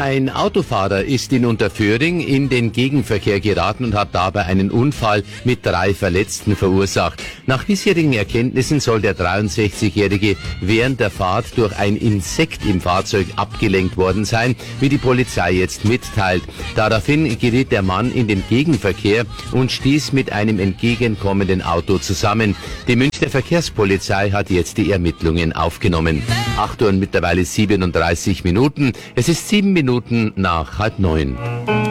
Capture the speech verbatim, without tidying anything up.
Ein Autofahrer ist in Unterföhring in den Gegenverkehr geraten und hat dabei einen Unfall mit drei Verletzten verursacht. Nach bisherigen Erkenntnissen soll der dreiundsechzigjährige während der Fahrt durch ein Insekt im Fahrzeug abgelenkt worden sein, wie die Polizei jetzt mitteilt. Daraufhin geriet der Mann in den Gegenverkehr und stieß mit einem entgegenkommenden Auto zusammen. Die Münchner Verkehrspolizei hat jetzt die Ermittlungen aufgenommen. acht Uhr und mittlerweile siebenunddreißig Minuten. Es ist sieben Minuten nach halb neun.